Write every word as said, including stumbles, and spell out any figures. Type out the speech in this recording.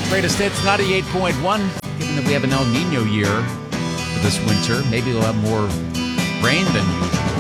Greatest hits ninety-eight point one. Given that we have an El Nino year for this winter, maybe we'll have more rain than usual.